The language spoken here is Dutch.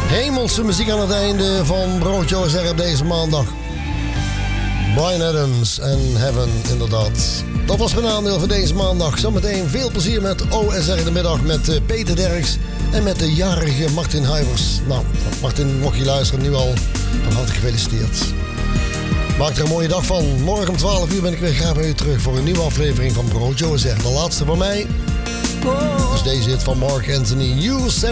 Hemelse muziek aan het einde van Broodje OSR op deze maandag. Bryan Adams en Heaven, inderdaad. Dat was mijn aandeel voor deze maandag. Zometeen veel plezier met OSR in de middag met Peter Derks en met de jarige Martin Huivers. Nou, Martin, mocht je luisteren nu al, van harte gefeliciteerd. Maak er een mooie dag van. Morgen om 12 uur ben ik weer graag bij u terug voor een nieuwe aflevering van Broodje OSR. De laatste van mij. Dus deze hit van Mark Anthony. You